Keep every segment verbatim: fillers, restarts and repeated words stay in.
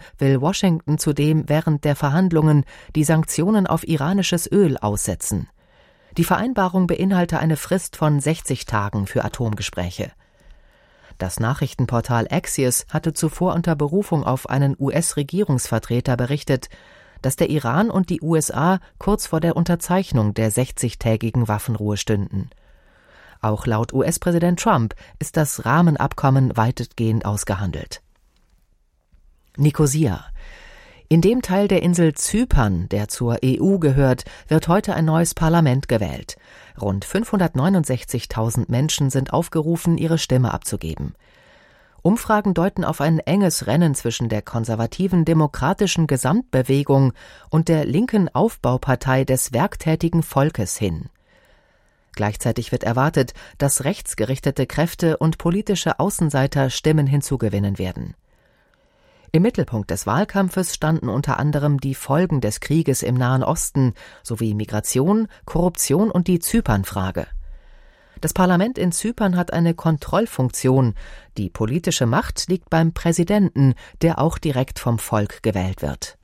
will Washington zudem während der Verhandlungen die Sanktionen auf iranisches Öl aussetzen. Die Vereinbarung beinhalte eine Frist von sechzig Tagen für Atomgespräche. Das Nachrichtenportal Axios hatte zuvor unter Berufung auf einen U S-Regierungsvertreter berichtet, dass der Iran und die U S A kurz vor der Unterzeichnung der sechzigtägigen Waffenruhe stünden. Auch laut U S-Präsident Trump ist das Rahmenabkommen weitestgehend ausgehandelt. Nikosia. In dem Teil der Insel Zypern, der zur E U gehört, wird heute ein neues Parlament gewählt. Rund fünfhundertneunundsechzigtausend Menschen sind aufgerufen, ihre Stimme abzugeben. Umfragen deuten auf ein enges Rennen zwischen der konservativen Demokratischen Gesamtbewegung und der linken Aufbaupartei des werktätigen Volkes hin. Gleichzeitig wird erwartet, dass rechtsgerichtete Kräfte und politische Außenseiter Stimmen hinzugewinnen werden. Im Mittelpunkt des Wahlkampfes standen unter anderem die Folgen des Krieges im Nahen Osten sowie Migration, Korruption und die Zypernfrage. Das Parlament in Zypern hat eine Kontrollfunktion. Die politische Macht liegt beim Präsidenten, der auch direkt vom Volk gewählt wird.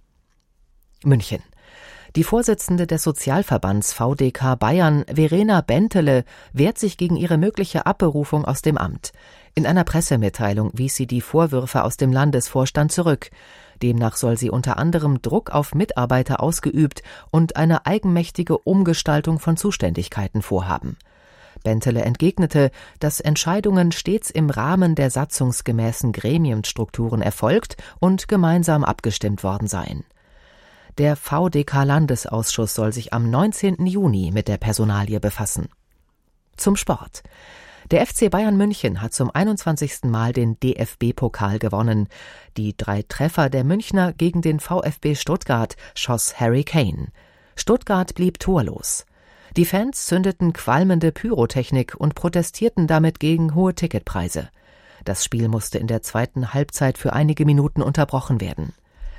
München. Die Vorsitzende des Sozialverbands V D K Bayern, Verena Bentele, wehrt sich gegen ihre mögliche Abberufung aus dem Amt. In einer Pressemitteilung wies sie die Vorwürfe aus dem Landesvorstand zurück. Demnach soll sie unter anderem Druck auf Mitarbeiter ausgeübt und eine eigenmächtige Umgestaltung von Zuständigkeiten vorhaben. Bentele entgegnete, dass Entscheidungen stets im Rahmen der satzungsgemäßen Gremienstrukturen erfolgt und gemeinsam abgestimmt worden seien. Der V D K-Landesausschuss soll sich am neunzehnten Juni mit der Personalie befassen. Zum Sport. Der F C Bayern München hat zum einundzwanzigsten Mal den D F B-Pokal gewonnen. Die drei Treffer der Münchner gegen den VfB Stuttgart schoss Harry Kane. Stuttgart blieb torlos. Die Fans zündeten qualmende Pyrotechnik und protestierten damit gegen hohe Ticketpreise. Das Spiel musste in der zweiten Halbzeit für einige Minuten unterbrochen werden.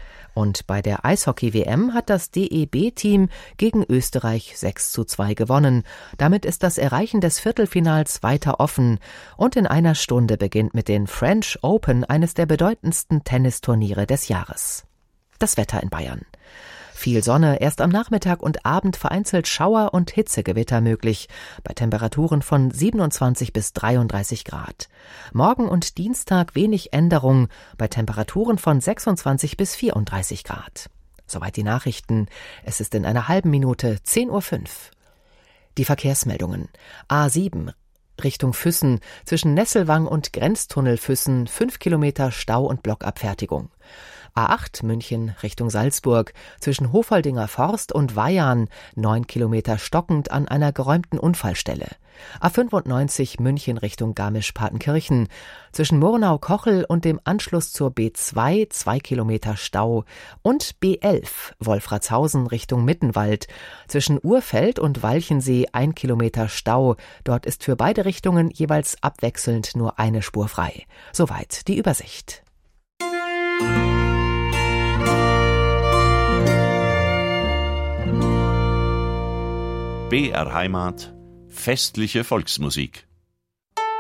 Und bei der Eishockey-W M hat das D E B-Team gegen Österreich sechs zu zwei gewonnen. Damit ist das Erreichen des Viertelfinals weiter offen. Und in einer Stunde beginnt mit den French Open eines der bedeutendsten Tennisturniere des Jahres. Das Wetter in Bayern. Viel Sonne, erst am Nachmittag und Abend vereinzelt Schauer und Hitzegewitter möglich, bei Temperaturen von siebenundzwanzig bis dreiunddreißig Grad. Morgen und Dienstag wenig Änderung, bei Temperaturen von sechsundzwanzig bis vierunddreißig Grad. Soweit die Nachrichten. Es ist in einer halben Minute zehn Uhr fünf. Die Verkehrsmeldungen. A sieben Richtung Füssen, zwischen Nesselwang und Grenztunnel Füssen, fünf Kilometer Stau und Blockabfertigung. A acht München Richtung Salzburg, zwischen Hofoldinger Forst und Weyarn, neun Kilometer stockend an einer geräumten Unfallstelle. A fünfundneunzig München Richtung Garmisch-Partenkirchen, zwischen Murnau-Kochel und dem Anschluss zur B zwei, zwei Kilometer Stau. Und B elf Wolfratshausen Richtung Mittenwald, zwischen Urfeld und Walchensee, ein Kilometer Stau. Dort ist für beide Richtungen jeweils abwechselnd nur eine Spur frei. Soweit die Übersicht. B R Heimat, festliche Volksmusik.